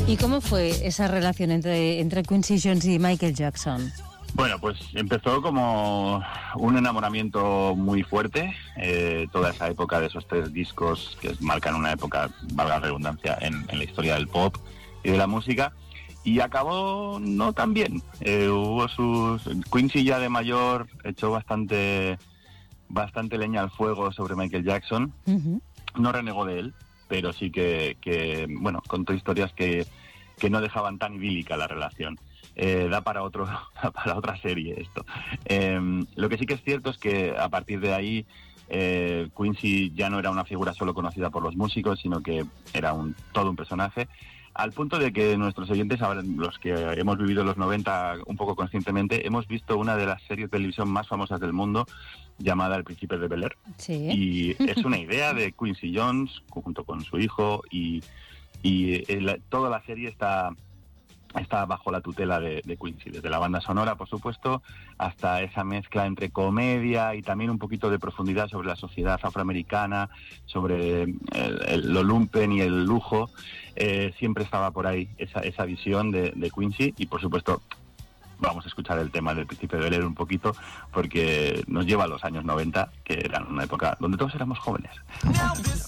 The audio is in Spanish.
¿Y cómo fue esa relación entre Quincy Jones y Michael Jackson? Bueno, pues empezó como un enamoramiento muy fuerte, toda esa época de esos 3 discos que marcan una época, valga la redundancia, en la historia del pop y de la música, y acabó no tan bien. Quincy ya de mayor echó bastante leña al fuego sobre Michael Jackson. Uh-huh. No renegó de él, pero sí que bueno, contó historias que no dejaban tan idílica la relación. Da para otra serie esto. Lo que sí que es cierto es que a partir de ahí Quincy ya no era una figura solo conocida por los músicos, sino que era todo un personaje, al punto de que nuestros oyentes, ahora los que hemos vivido los 90 un poco conscientemente, hemos visto una de las series de televisión más famosas del mundo, llamada El Príncipe de Bel-Air. Sí. Y es una idea de Quincy Jones junto con su hijo, y toda la serie está bajo la tutela de Quincy, desde la banda sonora, por supuesto, hasta esa mezcla entre comedia y también un poquito de profundidad sobre la sociedad afroamericana, sobre lo lumpen y el lujo. Siempre estaba por ahí esa visión de Quincy, y por supuesto vamos a escuchar el tema del Príncipe de Bel-Air un poquito, porque nos lleva a los años 90, que eran una época donde todos éramos jóvenes.